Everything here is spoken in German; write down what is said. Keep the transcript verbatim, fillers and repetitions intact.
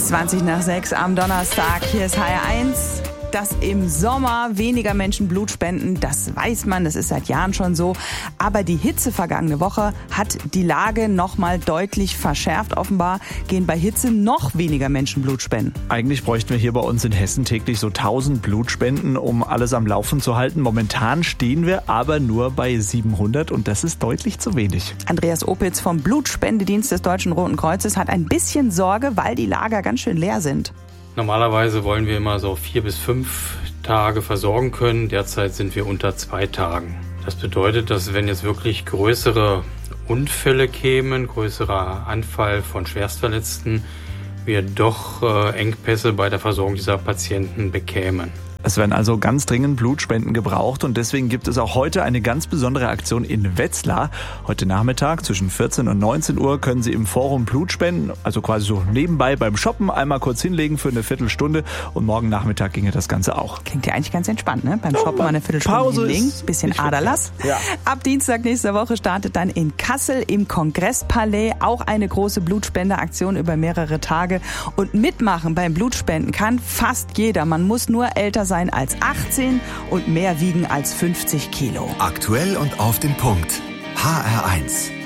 zwanzig nach sechs am Donnerstag. Hier ist H R eins. Dass im Sommer weniger Menschen Blut spenden, das weiß man, das ist seit Jahren schon so. Aber die Hitze vergangene Woche hat die Lage noch mal deutlich verschärft. Offenbar gehen bei Hitze noch weniger Menschen Blut spenden. Eigentlich bräuchten wir hier bei uns in Hessen täglich so tausend Blutspenden, um alles am Laufen zu halten. Momentan stehen wir aber nur bei siebenhundert und das ist deutlich zu wenig. Andreas Opitz vom Blutspendedienst des Deutschen Roten Kreuzes hat ein bisschen Sorge, weil die Lager ganz schön leer sind. Normalerweise wollen wir immer so vier bis fünf Tage versorgen können. Derzeit sind wir unter zwei Tagen. Das bedeutet, dass wenn jetzt wirklich größere Unfälle kämen, größerer Anfall von Schwerstverletzten, wir doch äh, Engpässe bei der Versorgung dieser Patienten bekämen. Es werden also ganz dringend Blutspenden gebraucht und deswegen gibt es auch heute eine ganz besondere Aktion in Wetzlar. Heute Nachmittag zwischen vierzehn und neunzehn Uhr können Sie im Forum Blut spenden, also quasi so nebenbei beim Shoppen einmal kurz hinlegen für eine Viertelstunde und morgen Nachmittag ginge das Ganze auch. Klingt ja eigentlich ganz entspannt, ne? Beim Shoppen mal eine Viertelstunde Pause hinlegen, ist bisschen Aderlass. Ja. Ab Dienstag nächster Woche startet dann in Kassel im Kongresspalais auch eine große Blutspendeaktion über mehrere Tage. Und mitmachen beim Blutspenden kann fast jeder. Man muss nur älter sein als achtzehn und mehr wiegen als fünfzig Kilo. Aktuell und auf den Punkt. H R eins.